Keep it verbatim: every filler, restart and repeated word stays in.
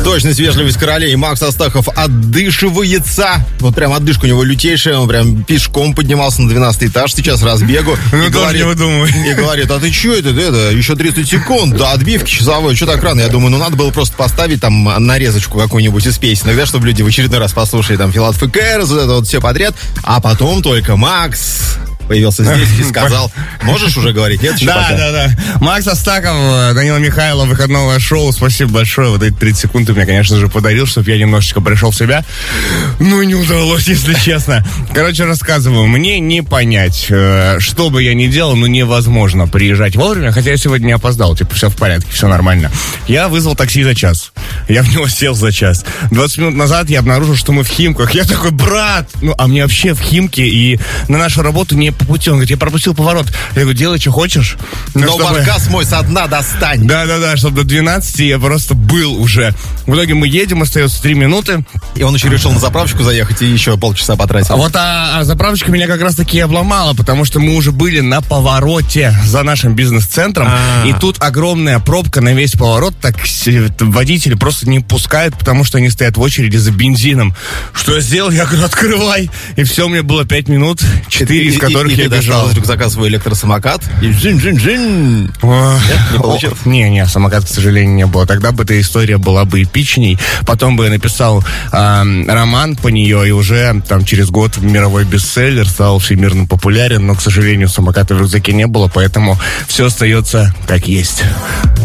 Точность, вежливость королей. Макс Астахов отдышивается. Вот прям отдышка у него лютейшая. Он прям пешком поднимался на двенадцатый этаж. Сейчас разбегу. Ну, и, говорит, не выдумывай. и говорит, а ты что это, это? Еще тридцать секунд до отбивки часовой. Что так рано? Я думаю, ну надо было просто поставить там нарезочку какую-нибудь из песен. Иногда, чтобы люди в очередной раз послушали там Филатов и Кэрс, вот это вот все подряд. А потом только Макс появился здесь и сказал, можешь уже говорить? Нет, еще Да, пока? да, да. Макс Астахов, Данила Михайлов, выходного шоу. Спасибо большое. Вот эти тридцать секунд ты мне, конечно же, подарил, чтобы я немножечко пришел в себя. Ну, не удалось, если честно. Короче, рассказываю. Мне не понять, что бы я ни делал, ну, невозможно приезжать вовремя. Хотя я сегодня не опоздал. Типа, все в порядке, все нормально. Я вызвал такси за час. Я в него сел за час. двадцать минут назад я обнаружил, что мы в Химках. Я такой, брат! Ну, а мне вообще в Химке и на нашу работу не по пути. Он говорит, я пропустил поворот. Я говорю, делай, что хочешь. Но чтобы... баркас мой со дна достань. Да-да-да, чтобы до двенадцати я просто был уже. В итоге мы едем, остается три минуты. И он еще решил на заправочку заехать и еще полчаса потратил. А вот а, а заправочка меня как раз таки обломала, потому что мы уже были на повороте за нашим бизнес-центром. А-а-а. И тут огромная пробка на весь поворот. Так водители просто не пускают, потому что они стоят в очереди за бензином. Что я сделал? Я говорю, открывай. И все, у меня было пять минут, четыре из которых и, и, я и бежал. из рюкзака свой электросамокат. И жин-жин-жин. Нет, не получилось? Не, не, самокат, к сожалению, не было. Тогда бы эта история была бы эпичней. Потом бы я написал э, роман по нее, и уже там через год мировой бестселлер, стал всемирно популярен. Но, к сожалению, самоката в рюкзаке не было, поэтому все остается как есть.